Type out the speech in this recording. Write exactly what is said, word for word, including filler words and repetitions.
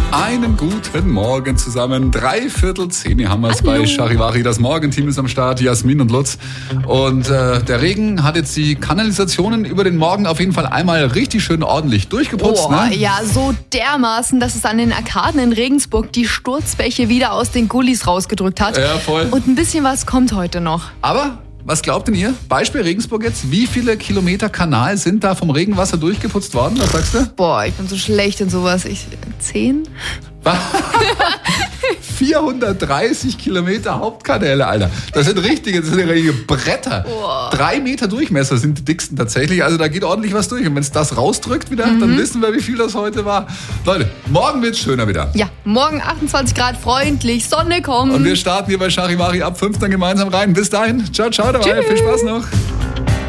Einen guten Morgen zusammen. Dreiviertel zehn haben wir es bei Charivari. Das Morgenteam ist am Start, Jasmin und Lutz. Und äh, der Regen hat jetzt die Kanalisationen über den Morgen auf jeden Fall einmal richtig schön ordentlich durchgeputzt. Oh, ne? Ja, so dermaßen, dass es an den Arkaden in Regensburg die Sturzbäche wieder aus den Gullis rausgedrückt hat. Ja, voll. Und ein bisschen was kommt heute noch. Aber was glaubt denn ihr? Beispiel Regensburg jetzt. Wie viele Kilometer Kanal sind da vom Regenwasser durchgeputzt worden? Was sagst du? Boah, ich bin so schlecht in sowas. Ich, zehn? vierhundertdreißig Kilometer Hauptkanäle, Alter. Das sind richtige, das sind richtige Bretter. Oh. Drei Meter Durchmesser sind die dicksten tatsächlich. Also da geht ordentlich was durch. Und wenn es das rausdrückt wieder, mhm. dann wissen wir, wie viel das heute war. Leute, morgen wird es schöner wieder. Ja, morgen achtundzwanzig Grad, freundlich, Sonne kommt. Und wir starten hier bei Charivari ab fünf dann gemeinsam rein. Bis dahin, ciao, ciao dabei. Tschüss. Viel Spaß noch.